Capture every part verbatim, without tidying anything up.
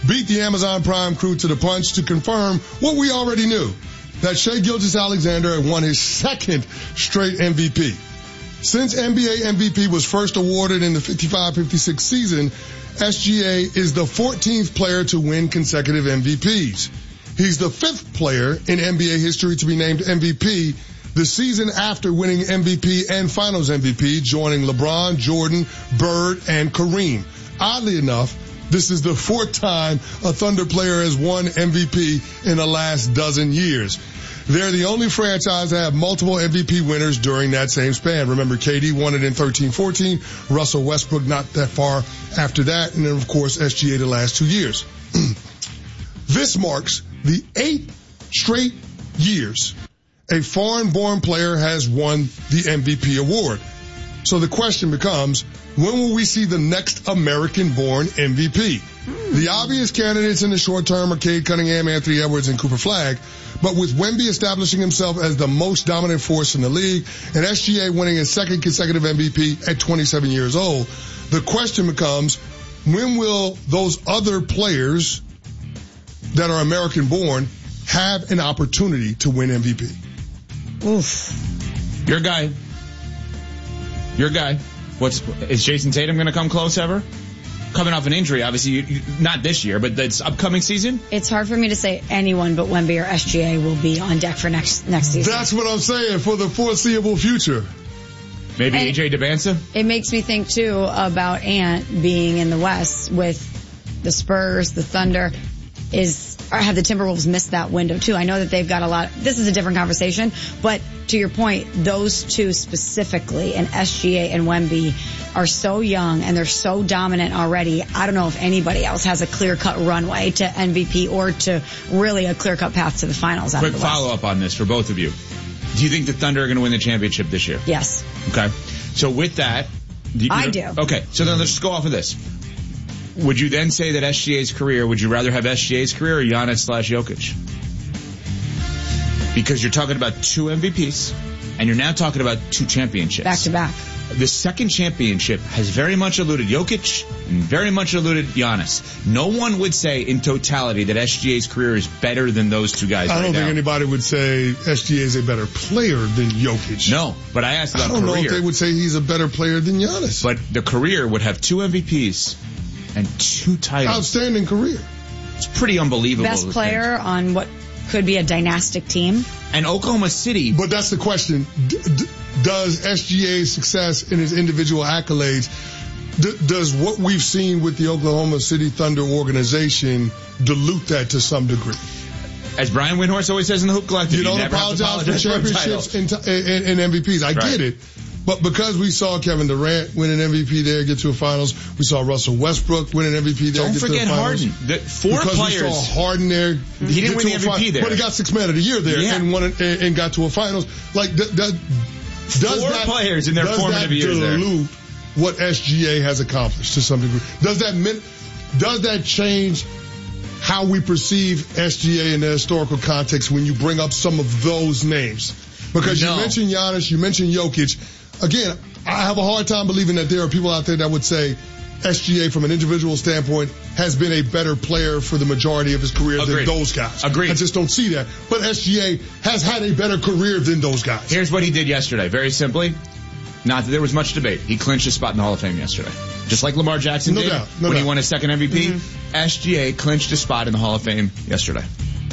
beat the Amazon Prime crew to the punch to confirm what we already knew, that Shai Gilgeous-Alexander had won his second straight M V P. Since N B A M V P was first awarded in the fifty-five fifty-six season, S G A is the fourteenth player to win consecutive M V Ps. He's the fifth player in N B A history to be named M V P the season after winning M V P and Finals M V P, joining LeBron, Jordan, Bird, and Kareem. Oddly enough, this is the fourth time a Thunder player has won M V P in the last dozen years. They're the only franchise to have multiple M V P winners during that same span. Remember, K D won it in thirteen fourteen, Russell Westbrook not that far after that, and then, of course, S G A the last two years. This marks the eighth straight years a foreign-born player has won the M V P award. So the question becomes, when will we see the next American-born M V P? Hmm. The obvious candidates in the short term are Cade Cunningham, Anthony Edwards, and Cooper Flagg. But with Wemby establishing himself as the most dominant force in the league and S G A winning his second consecutive M V P at twenty-seven years old, the question becomes, when will those other players that are American-born have an opportunity to win M V P? Oof. Your guy. Your guy. What's is Jason Tatum going to come close ever? Coming off an injury, obviously, you, you, not this year, but this upcoming season? It's hard for me to say anyone but Wemby or S G A will be on deck for next next season. That's what I'm saying, for the foreseeable future. Maybe and A J DeBanza? It makes me think, too, about Ant being in the West with the Spurs, the Thunder. Is or have the Timberwolves missed that window, too? I know that they've got a lot. This is a different conversation, but to your point, those two specifically, and S G A and Wemby, are so young and they're so dominant already. I don't know if anybody else has a clear-cut runway to M V P or to really a clear-cut path to the finals. Quick follow-up on this for both of you. Do you think the Thunder are going to win the championship this year? Yes. Okay. So with that... Do you, I you do. Okay. So then let's just go off of this. Would you then say that S G A's career, would you rather have S G A's career or Giannis slash Jokic? Because you're talking about two M V Ps, and you're now talking about two championships. Back to back. The second championship has very much eluded Jokic and very much eluded Giannis. No one would say in totality that S G A's career is better than those two guys I right don't now. think anybody would say S G A is a better player than Jokic. No, but I asked about career. I don't career. know if they would say he's a better player than Giannis. But the career would have two M V Ps and two titles. Outstanding career. It's pretty unbelievable. Best player on what could be a dynastic team. And Oklahoma City. But that's the question. D- d- does S G A's success in his individual accolades, d- does what we've seen with the Oklahoma City Thunder organization dilute that to some degree? As Brian Windhorst always says in the Hoop Collective, you don't you never apologize for championships and, and, and M V Ps. I right. get it. But because we saw Kevin Durant win an M V P there, get to a finals, we saw Russell Westbrook win an M V P there, Don't get to a forget finals. Harden. The four because players. we saw Harden there. He didn't win the M V P final, there. but he got six man of the year there yeah. and won it, and, and got to a finals. Like, th- th- does four that, players in their does formative that years there. dilute what S G A has accomplished to some degree? Does that min- does that change how we perceive S G A in the historical context when you bring up some of those names? Because no. you mentioned Giannis, you mentioned Jokic. Again, I have a hard time believing that there are people out there that would say S G A from an individual standpoint has been a better player for the majority of his career Agreed. than those guys. Agreed. I just don't see that. But S G A has had a better career than those guys. Here's what he did yesterday. Very simply, not that there was much debate. He clinched his spot in the Hall of Fame yesterday. Just like Lamar Jackson no did doubt, no when doubt. he won his second M V P, Mm-hmm. S G A clinched his spot in the Hall of Fame yesterday.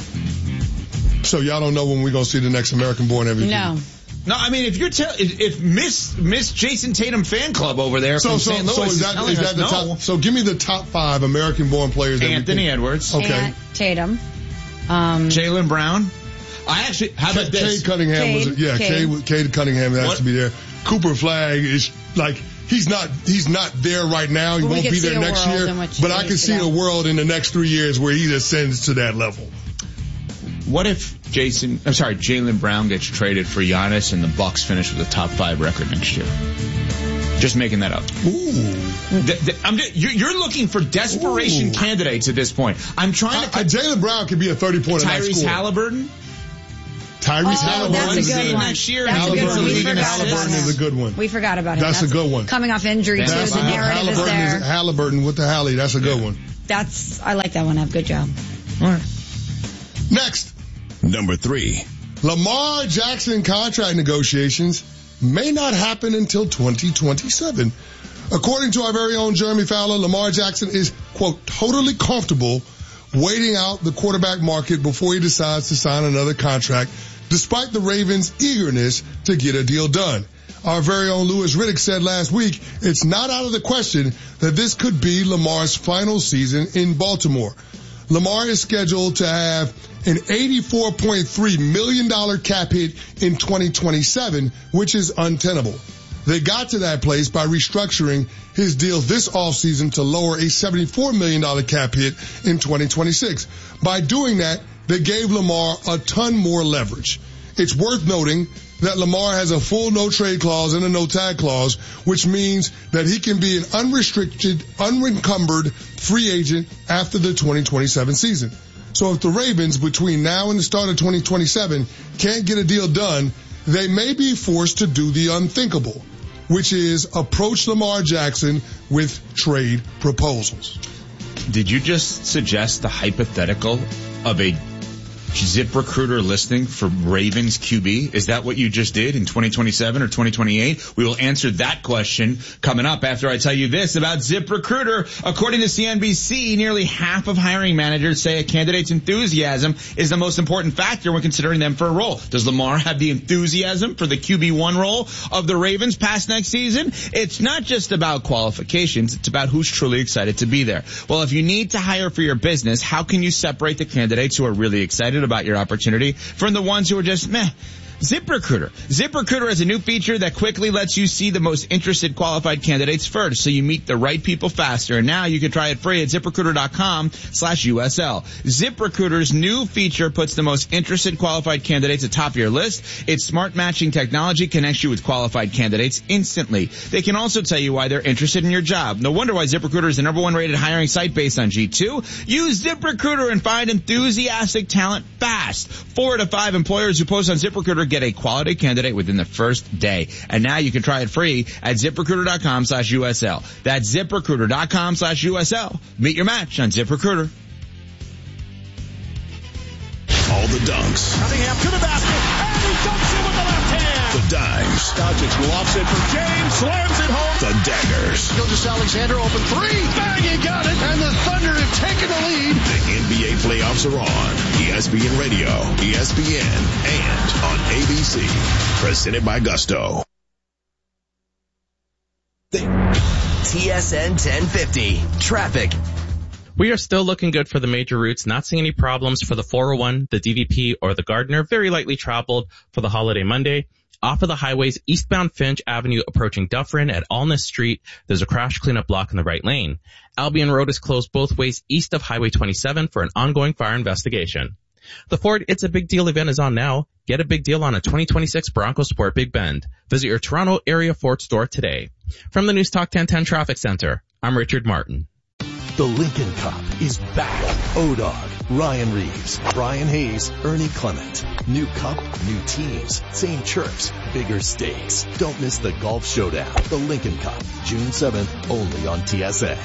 So y'all don't know when we're going to see the next American-born M V P? No. No, I mean, if you're tell, if, if Miss Miss Jason Tatum fan club over there So, from so, Saint Louis so is is that, telling is that us the no. top? So give me the top five American-born players. That Anthony we think. Edwards, Okay. Ant, Tatum. Um, Jaylen Brown. I actually, how about Cade this? Cunningham Cade, was, yeah, Cade. Cade, Cade Cunningham has What? to be there. Cooper Flagg is like, he's not, he's not there right now. He But we won't could be see there a next world year. in which But he I can needs to see go. a world in the next three years where he ascends to that level. What if Jason, I'm sorry, Jaylen Brown gets traded for Giannis and the Bucks finish with a top five record next year? Just making that up. Ooh. The, the, I'm just, you're, you're looking for desperation Ooh. candidates at this point. I'm trying to. I, I, Jaylen Brown could be a thirty-point a night Tyrese scorer. Halliburton. Tyrese Oh, Halliburton that's a is good good. one. Next year, That's a good Halliburton one. We is- forgot about Halliburton him. is a good one. We forgot about him. That's a good one. Coming off injury, too. That's The a good- narrative is Halliburton there. is Halliburton with the Halley. That's a good one. that's, I like that one, Ev. Good job. All right. Next. Number three. Lamar Jackson contract negotiations may not happen until twenty twenty-seven. According to our very own Jeremy Fowler, Lamar Jackson is, quote, totally comfortable waiting out the quarterback market before he decides to sign another contract, despite the Ravens' eagerness to get a deal done. Our very own Louis Riddick said last week, it's not out of the question that this could be Lamar's final season in Baltimore. Lamar is scheduled to have an eighty-four point three million dollars cap hit in twenty twenty-seven, which is untenable. They got to that place by restructuring his deal this offseason to lower a seventy-four million dollars cap hit in twenty twenty-six. By doing that, they gave Lamar a ton more leverage. It's worth noting that Lamar has a full no-trade clause and a no-tag clause, which means that he can be an unrestricted, unencumbered free agent after the twenty twenty-seven season. So if the Ravens, between now and the start of twenty twenty-seven, can't get a deal done, they may be forced to do the unthinkable, which is approach Lamar Jackson with trade proposals. Did you just suggest the hypothetical of a ZipRecruiter listing for Ravens Q B? Is that what you just did in twenty twenty-seven or twenty twenty-eight? We will answer that question coming up after I tell you this about ZipRecruiter. According to C N B C, nearly half of hiring managers say a candidate's enthusiasm is the most important factor when considering them for a role. Does Lamar have the enthusiasm for the Q B one role of the Ravens past next season? It's not just about qualifications. It's about who's truly excited to be there. Well, if you need to hire for your business, how can you separate the candidates who are really excited about your opportunity from the ones who are just meh? ZipRecruiter. ZipRecruiter is a new feature that quickly lets you see the most interested qualified candidates first, so you meet the right people faster. And now you can try it free at ZipRecruiter.com slash USL. ZipRecruiter's new feature puts the most interested qualified candidates atop your list. Its smart matching technology connects you with qualified candidates instantly. They can also tell you why they're interested in your job. No wonder why ZipRecruiter is the number one rated hiring site based on G two. Use ZipRecruiter and find enthusiastic talent fast. Four to five employers who post on ZipRecruiter get a quality candidate within the first day. And now you can try it free at ZipRecruiter.com slash USL. That's ZipRecruiter.com slash USL. Meet your match on ZipRecruiter. All the dunks. Cunningham to the basket, and he dunks it with the left hand. The dimes. Doncic lofts it for James, slams it home. The daggers. Gilgeous-Alexander open three, bang, he got it, and the Thunder have taken the lead. The N B A playoffs are on. E S P N Radio, E S P N, and on A B C. Presented by Gusto. T S N ten fifty. Traffic. We are still looking good for the major routes, not seeing any problems for the four oh one, the D V P, or the Gardner. Very lightly traveled for the holiday Monday. Off of the highways, eastbound Finch Avenue approaching Dufferin at Allness Street, there's a crash cleanup block in the right lane. Albion Road is closed both ways east of Highway twenty-seven for an ongoing fire investigation. The Ford It's a Big Deal event is on now. Get a big deal on a twenty twenty-six Bronco Sport Big Bend. Visit your Toronto area Ford store today. From the News Talk ten ten Traffic Center, I'm Richard Martin. The Lincoln Cup is back. O-Dog, Ryan Reeves, Brian Hayes, Ernie Clement. New cup, new teams, same chirps, bigger stakes. Don't miss the golf showdown. The Lincoln Cup, June seventh, only on T S N.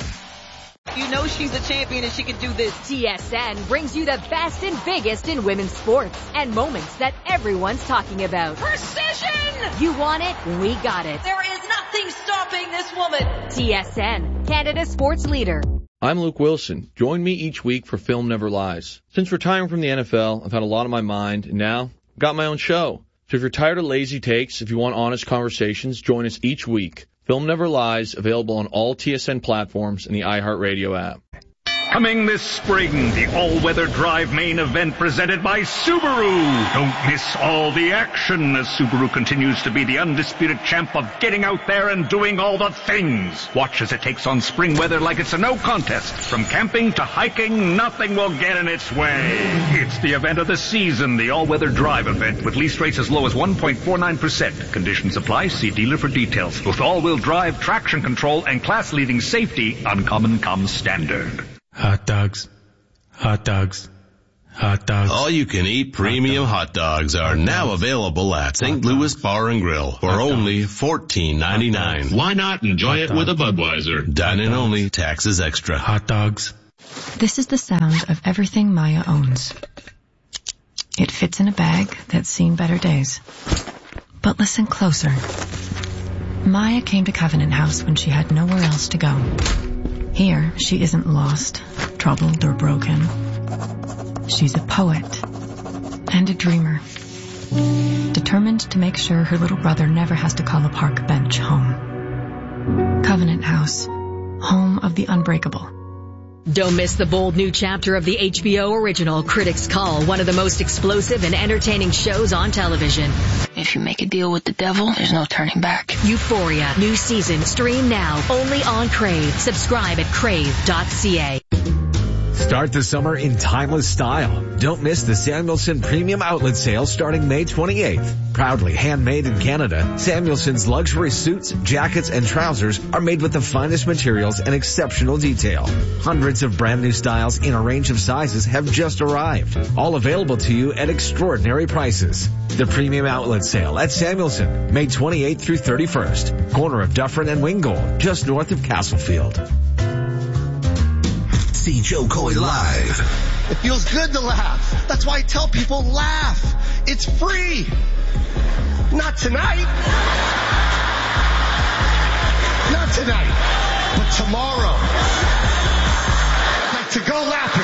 You know she's a champion and she can do this. T S N brings you the best and biggest in women's sports and moments that everyone's talking about. Precision! You want it? We got it. There is nothing stopping this woman. T S N, Canada's sports leader. I'm Luke Wilson. Join me each week for Film Never Lies. Since retiring from the N F L, I've had a lot on my mind, and now I've got my own show. So if you're tired of lazy takes, if you want honest conversations, join us each week. Film Never Lies, available on all T S N platforms and the iHeartRadio app. Coming this spring, the all-weather drive main event presented by Subaru. Don't miss all the action as Subaru continues to be the undisputed champ of getting out there and doing all the things. Watch as it takes on spring weather like it's a no contest. From camping to hiking, nothing will get in its way. It's the event of the season, the all-weather drive event, with lease rates as low as one point four nine percent. Conditions apply. See dealer for details. With all-wheel drive, traction control, and class-leading safety, Uncommon comes standard. Hot dogs, hot dogs, hot dogs. All you can eat premium hot dogs are now available at Saint Louis Bar and Grill for only fourteen ninety-nine. Why not enjoy it with a Budweiser? Dine in only, taxes extra. Hot dogs. This is the sound of everything Maya owns. It fits in a bag that's seen better days. But listen closer. Maya came to Covenant House when she had nowhere else to go. Here, she isn't lost, troubled, or broken. She's a poet and a dreamer, determined to make sure her little brother never has to call a park bench home. Covenant House, home of the unbreakable. Don't miss the bold new chapter of the H B O original Critics Call, one of the most explosive and entertaining shows on television. If you make a deal with the devil, there's no turning back. Euphoria, new season, stream now, only on Crave. Subscribe at crave dot c a. Start the summer in timeless style. Don't miss the Samuelson Premium Outlet Sale starting May twenty-eighth. Proudly handmade in Canada, Samuelson's luxury suits, jackets, and trousers are made with the finest materials and exceptional detail. Hundreds of brand new styles in a range of sizes have just arrived, all available to you at extraordinary prices. The Premium Outlet Sale at Samuelson, May twenty-eighth through thirty-first, corner of Dufferin and Wingold, just north of Castlefield. See Joe Coy live. It feels good to laugh. That's why I tell people laugh. It's free. Not tonight. Not tonight, but tomorrow. Like to go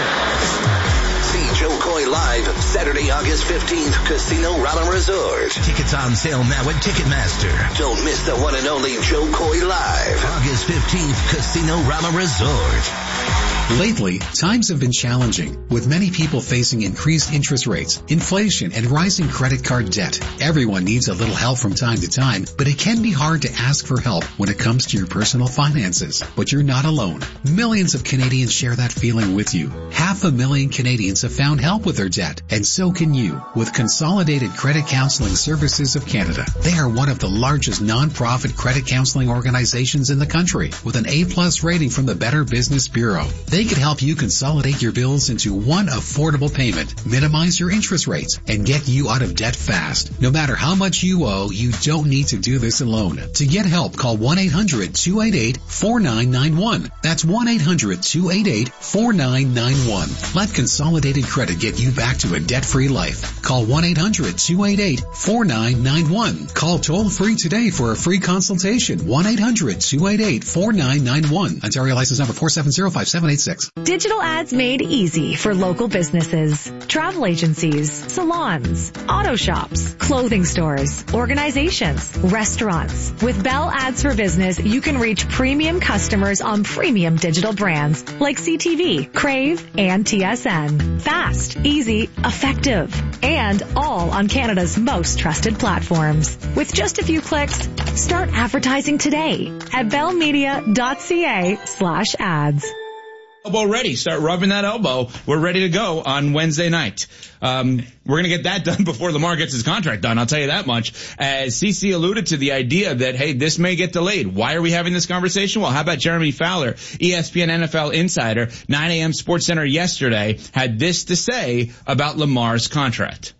laughing. See Joe Coy live Saturday, August fifteenth, Casino Rama Resort. Tickets on sale now at Ticketmaster. Don't miss the one and only Joe Coy live. August fifteenth, Casino Rama Resort. Lately, times have been challenging, with many people facing increased interest rates, inflation, and rising credit card debt. Everyone needs a little help from time to time, but it can be hard to ask for help when it comes to your personal finances. But you're not alone. Millions of Canadians share that feeling with you. Half a million Canadians have found help with their debt, and so can you, with Consolidated Credit Counseling Services of Canada. They are one of the largest non-profit credit counseling organizations in the country, with an A-plus rating from the Better Business Bureau. They can help you consolidate your bills into one affordable payment, minimize your interest rates, and get you out of debt fast. No matter how much you owe, you don't need to do this alone. To get help, call one eight hundred two eight eight four nine nine one. That's one eight hundred two eight eight four nine nine one. Let Consolidated Credit get you back to a debt-free life. Call one eight hundred two eight eight four nine nine one. Call toll-free today for a free consultation. one eight hundred two eight eight four nine nine one. Ontario license number four seven zero five seven eight six. Digital ads made easy for local businesses, travel agencies, salons, auto shops, clothing stores, organizations, restaurants. With Bell Ads for Business, you can reach premium customers on premium digital brands like C T V, Crave, and T S N. Fast, easy, effective, and all on Canada's most trusted platforms. With just a few clicks, start advertising today at bellmedia.ca slash ads. Elbow ready. Start rubbing that elbow. We're ready to go on Wednesday night. Um, we're going to get that done before Lamar gets his contract done. I'll tell you that much. As CeCe alluded to the idea that, hey, this may get delayed. Why are we having this conversation? Well, how about Jeremy Fowler, E S P N N F L insider, nine a.m. Sports Center yesterday, had this to say about Lamar's contract.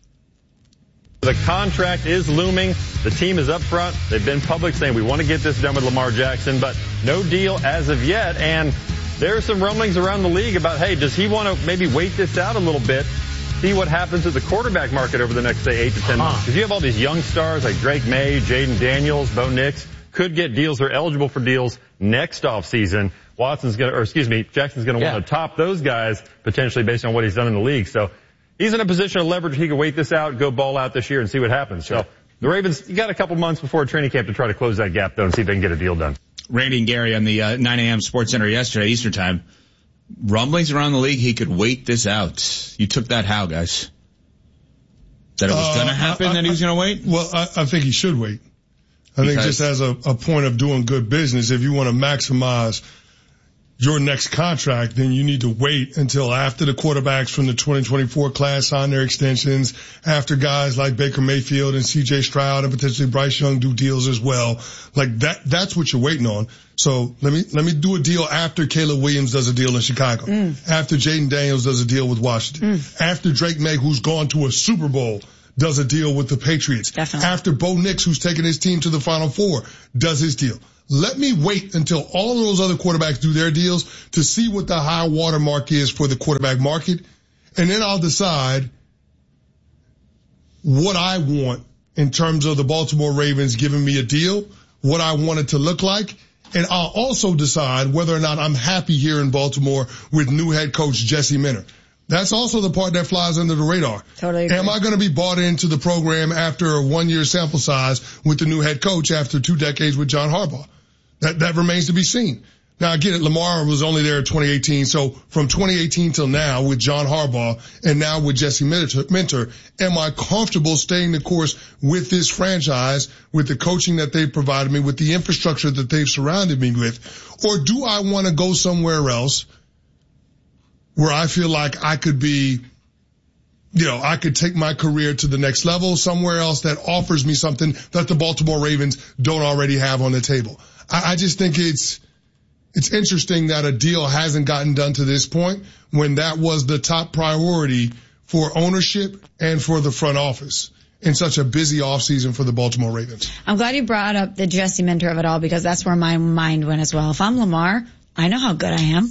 The contract is looming. The team is up front. They've been public saying we want to get this done with Lamar Jackson, but no deal as of yet. And there are some rumblings around the league about, hey, does he want to maybe wait this out a little bit, see what happens to the quarterback market over the next, say, eight to ten months? Because you have all these young stars like Drake May, Jaden Daniels, Bo Nix, could get deals or eligible for deals next offseason. Watson's going to, or excuse me, Jackson's going to yeah. want to top those guys potentially based on what he's done in the league. So he's in a position of leverage. He can wait this out, go ball out this year and see what happens. Sure. So the Ravens, you got a couple months before training camp to try to close that gap, though, and see if they can get a deal done. Randy and Gary on the uh, nine a.m. Sports Center yesterday, Eastern Time. Rumblings around the league, he could wait this out. You took that how, guys? That it was uh, going to happen, I, I, that he was going to wait? Well, I, I think he should wait. I because? think just as a, a point of doing good business, if you want to maximize your next contract, then you need to wait until after the quarterbacks from the twenty twenty-four class sign their extensions, after guys like Baker Mayfield and C J Stroud and potentially Bryce Young do deals as well. Like that, that's what you're waiting on. So let me, let me do a deal after Caleb Williams does a deal in Chicago, mm. after Jaden Daniels does a deal with Washington, mm. after Drake May, who's gone to a Super Bowl, does a deal with the Patriots. Definitely. After Bo Nix, who's taken his team to the Final Four, does his deal. Let me wait until all of those other quarterbacks do their deals to see what the high water mark is for the quarterback market. And then I'll decide what I want in terms of the Baltimore Ravens giving me a deal, what I want it to look like. And I'll also decide whether or not I'm happy here in Baltimore with new head coach Jesse Minter. That's also the part that flies under the radar. Totally agree. Am I going to be bought into the program after a one-year sample size with the new head coach after two decades with John Harbaugh? That that remains to be seen. Now, I get it. Lamar was only there in twenty eighteen. So from twenty eighteen till now with John Harbaugh and now with Jesse Minter, am I comfortable staying the course with this franchise, with the coaching that they've provided me, with the infrastructure that they've surrounded me with? Or do I want to go somewhere else where I feel like I could be, you know, I could take my career to the next level, somewhere else that offers me something that the Baltimore Ravens don't already have on the table? I, I just think it's, It's interesting that a deal hasn't gotten done to this point when that was the top priority for ownership and for the front office in such a busy offseason for the Baltimore Ravens. I'm glad you brought up the Jesse Minter of it all because that's where my mind went as well. If I'm Lamar, I know how good I am.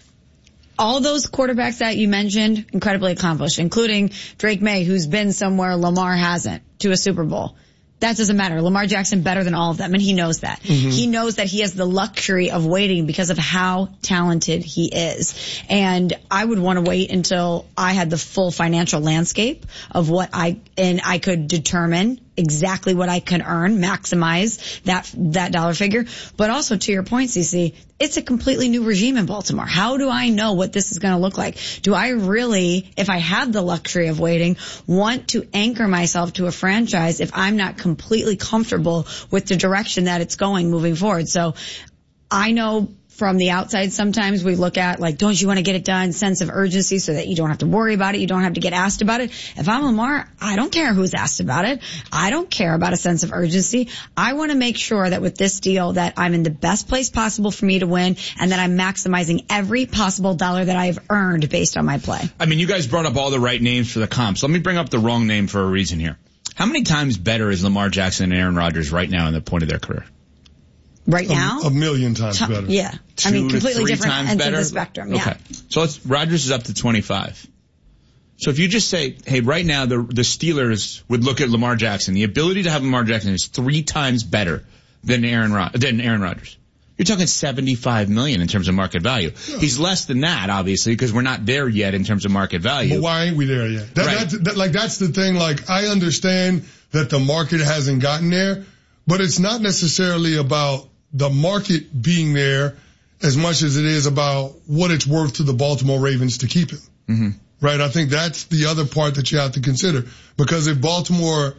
All those quarterbacks that you mentioned, incredibly accomplished, including Drake May, who's been somewhere Lamar hasn't, to a Super Bowl. That doesn't matter. Lamar Jackson better than all of them, and he knows that. Mm-hmm. He knows that he has the luxury of waiting because of how talented he is. And I would want to wait until I had the full financial landscape of what I, and I could determine exactly what I can earn, maximize that, that dollar figure. But also to your point, Cece, it's a completely new regime in Baltimore. How do I know what this is going to look like? Do I really, if I have the luxury of waiting, want to anchor myself to a franchise if I'm not completely comfortable with the direction that it's going moving forward? So I know from the outside, sometimes we look at like, don't you want to get it done? Sense of urgency so that you don't have to worry about it. You don't have to get asked about it. If I'm Lamar, I don't care who's asked about it. I don't care about a sense of urgency. I want to make sure that with this deal that I'm in the best place possible for me to win and that I'm maximizing every possible dollar that I've earned based on my play. I mean, you guys brought up all the right names for the comps. Let me bring up the wrong name for a reason here. How many times better is Lamar Jackson and Aaron Rodgers right now in the point of their career? Right now? A, a million times T- better. Yeah. Two I mean, completely to three different times ends better? of the spectrum. Yeah. Okay. So let's, Rodgers is up to twenty-five. So if you just say, hey, right now the, the Steelers would look at Lamar Jackson. The ability to have Lamar Jackson is three times better than Aaron, Rod- than Aaron Rodgers. You're talking seventy-five million in terms of market value. Yeah. He's less than that, obviously, because we're not there yet in terms of market value. But why ain't we there yet? That, right. that's, that, like, that's the thing. Like, I understand that the market hasn't gotten there, but it's not necessarily about the market being there as much as it is about what it's worth to the Baltimore Ravens to keep him. Mm-hmm. Right? I think that's the other part that you have to consider. Because if Baltimore,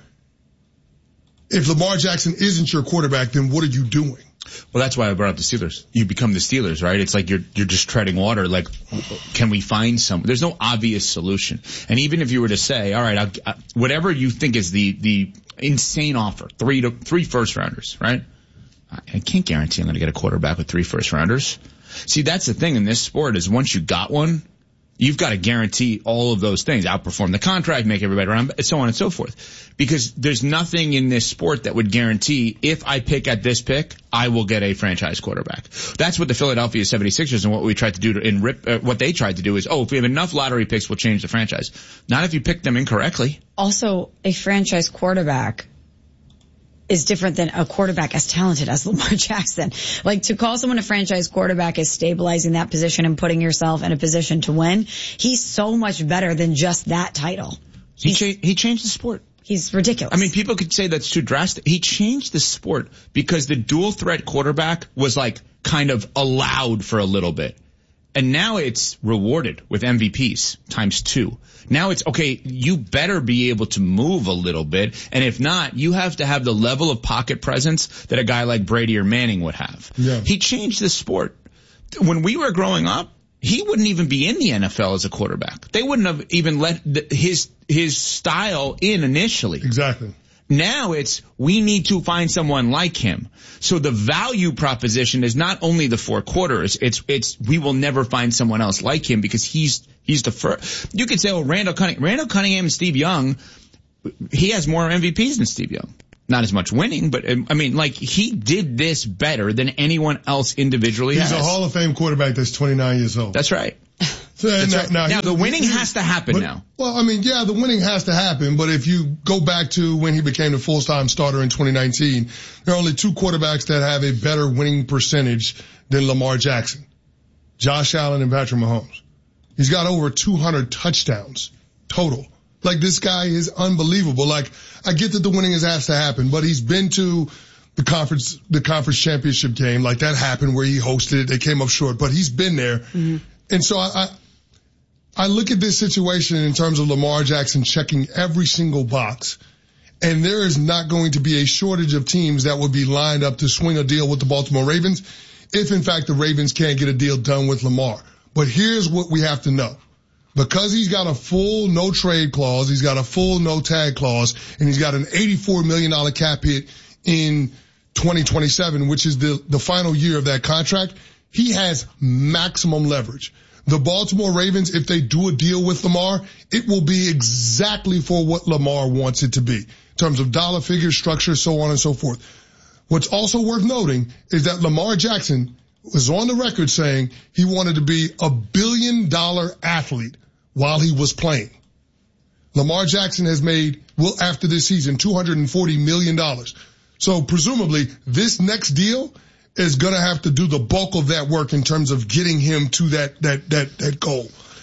if Lamar Jackson isn't your quarterback, then what are you doing? Well, that's why I brought up the Steelers. You become the Steelers, right? It's like you're you're just treading water. Like, can we find some? There's no obvious solution. And even if you were to say, all right, I'll, I, whatever you think is the the insane offer, three to three first rounders, right? I can't guarantee I'm going to get a quarterback with three first rounders. See, that's the thing in this sport is once you got one, you've got to guarantee all of those things, outperform the contract, make everybody around, so on and so forth. Because there's nothing in this sport that would guarantee if I pick at this pick, I will get a franchise quarterback. That's what the Philadelphia seventy-sixers and what we tried to do to, in rip, uh, what they tried to do is, oh, if we have enough lottery picks, we'll change the franchise. Not if you pick them incorrectly. Also, a franchise quarterback is different than a quarterback as talented as Lamar Jackson. Like, to call someone a franchise quarterback is stabilizing that position and putting yourself in a position to win. He's so much better than just that title. He, cha- he changed the sport. He's ridiculous. I mean, people could say that's too drastic. He changed the sport because the dual threat quarterback was like kind of allowed for a little bit. And now it's rewarded with M V Ps times two. Now it's, okay, you better be able to move a little bit. And if not, you have to have the level of pocket presence that a guy like Brady or Manning would have. Yeah. He changed the sport. When we were growing up, he wouldn't even be in the N F L as a quarterback. They wouldn't have even let the, his his style in initially. Exactly. Now it's, we need to find someone like him. So the value proposition is not only the four quarters, it's, it's, we will never find someone else like him because he's, he's the first. You could say, oh, Randall Cunningham, Randall Cunningham and Steve Young, he has more M V Ps than Steve Young. Not as much winning, but I mean, like, he did this better than anyone else individually He's has. a Hall of Fame quarterback that's twenty-nine years old. That's right. So, That's now, right. now, now he, the winning he, has to happen but, now. Well, I mean, yeah, the winning has to happen, but if you go back to when he became the full-time starter in twenty nineteen, there are only two quarterbacks that have a better winning percentage than Lamar Jackson. Josh Allen and Patrick Mahomes. He's got over two hundred touchdowns total. Like, this guy is unbelievable. Like, I get that the winning has to happen, but he's been to the conference, the conference championship game. Like, that happened where he hosted it. They came up short, but he's been there. Mm-hmm. And so I, I, I look at this situation in terms of Lamar Jackson checking every single box, and there is not going to be a shortage of teams that would be lined up to swing a deal with the Baltimore Ravens if, in fact, the Ravens can't get a deal done with Lamar. But here's what we have to know. Because he's got a full no trade clause, he's got a full no tag clause, and he's got an eighty-four million dollars cap hit in twenty twenty-seven, which is the, the final year of that contract, he has maximum leverage. The Baltimore Ravens, if they do a deal with Lamar, it will be exactly for what Lamar wants it to be in terms of dollar figure, structure, so on and so forth. What's also worth noting is that Lamar Jackson was on the record saying he wanted to be a billion dollar athlete while he was playing. Lamar Jackson has made, well, after this season, two hundred forty million dollars. So presumably this next deal is going to have to do the bulk of that work in terms of getting him to that, that, that, that goal.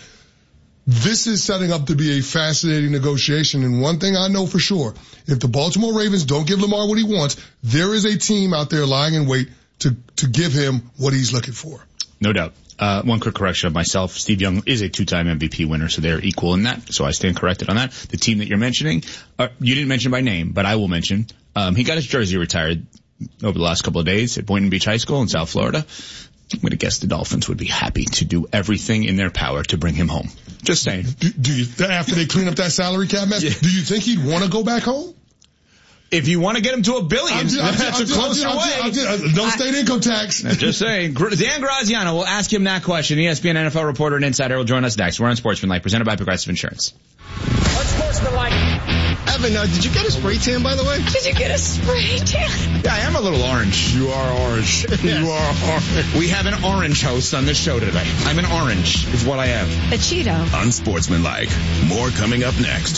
This is setting up to be a fascinating negotiation. And one thing I know for sure, if the Baltimore Ravens don't give Lamar what he wants, there is a team out there lying in wait to, to give him what he's looking for. No doubt. Uh, one quick correction of myself. Steve Young is a two-time M V P winner, so they're equal in that. So I stand corrected on that. The team that you're mentioning, uh, you didn't mention by name, but I will mention. Um, he got his jersey retired over the last couple of days at Boynton Beach High School in South Florida. I'm going to guess the Dolphins would be happy to do everything in their power to bring him home. Just saying. Do, do you, after they clean up that salary cap mess, yeah. do you think he'd want to go back home? If you want to get him to a billion, just, that's just, a closer just, way. Just, just, no state income tax. I'm just saying. Dan Graziano will ask him that question. E S P N N F L reporter and insider will join us next. We're on Sportsmanlike, presented by Progressive Insurance. Unsportsmanlike. Evan, uh, did you get a spray tan, by the way? Did you get a spray tan? Yeah, I am a little orange. You are orange. You are orange. We have an orange host on this show today. I'm an orange is what I am. A Cheeto. Unsportsmanlike. More coming up next.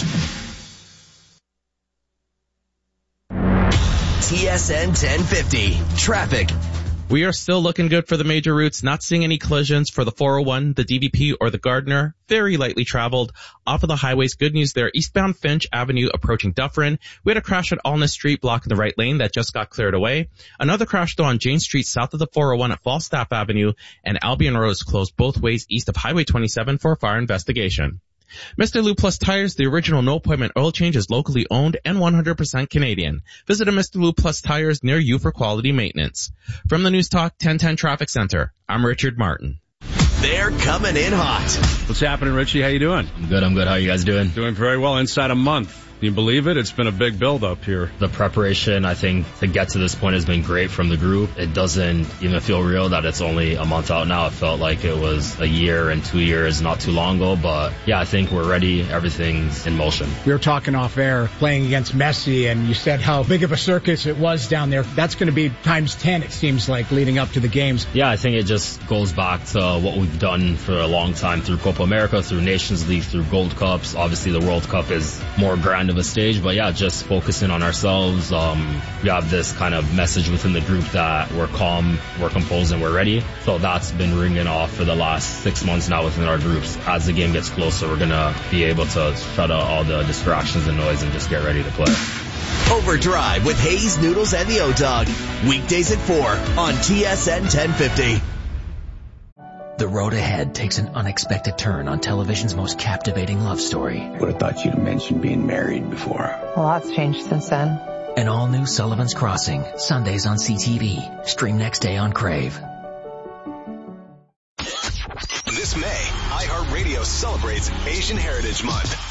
T S N ten fifty. Traffic. We are still looking good for the major routes, not seeing any collisions for the four oh one, the D V P, or the Gardner. Very lightly traveled. Off of the highways, good news there. Eastbound Finch Avenue approaching Dufferin. We had a crash at Alness Street blocking the right lane that just got cleared away. Another crash though on Jane Street south of the four oh one at Falstaff Avenue, and Albion Road is closed both ways east of Highway twenty-seven for a fire investigation. Mister Lou Plus Tires, the original no appointment oil change, is locally owned and one hundred percent Canadian. Visit a Mister Lou Plus Tires near you for quality maintenance. From the News Talk ten ten Traffic Center, I'm Richard Martin. They're coming in hot. What's happening, Richie? How you doing? I'm good, I'm good. How are you guys doing? Doing very well. Inside a month. Can you believe it? It's been a big build-up here. The preparation, I think, to get to this point has been great from the group. It doesn't even feel real that it's only a month out now. It felt like it was a year and two years not too long ago. But, yeah, I think we're ready. Everything's in motion. We were talking off air, playing against Messi, and you said how big of a circus it was down there. That's going to be times ten, it seems like, leading up to the games. Yeah, I think it just goes back to what we've done for a long time through Copa America, through Nations League, through Gold Cups. Obviously, the World Cup is more grand of a stage, but yeah, just focusing on ourselves. Um, we have this kind of message within the group that we're calm, we're composed, and we're ready. So that's been ringing off for the last six months now within our groups. As the game gets closer, we're going to be able to shut out all the distractions and noise and just get ready to play. Overdrive with Hayes, Noodles, and the O-Dog. Weekdays at four on T S N ten fifty. The road ahead takes an unexpected turn on television's most captivating love story. Would have thought you'd have mentioned being married before. A lot's changed since then. An all-new Sullivan's Crossing, Sundays on C T V. Stream next day on Crave. This May, iHeartRadio celebrates Asian Heritage Month.